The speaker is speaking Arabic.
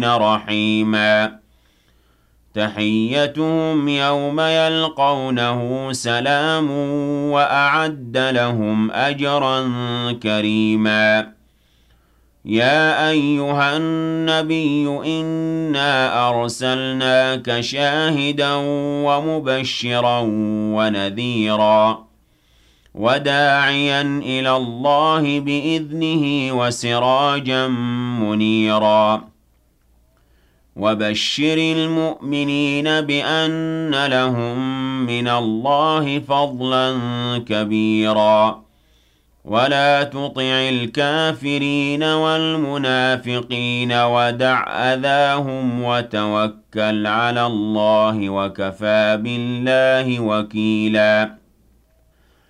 رحيما تحيتهم يوم يلقونه سلام وأعد لهم أجرا كريما يا أيها النبي إنا أرسلناك شاهدا ومبشرا ونذيرا وداعيا إلى الله بإذنه وسراجا منيرا وبشر المؤمنين بأن لهم من الله فضلا كبيرا ولا تطع الكافرين والمنافقين ودع أذاهم وتوكل على الله وكفى بالله وكيلا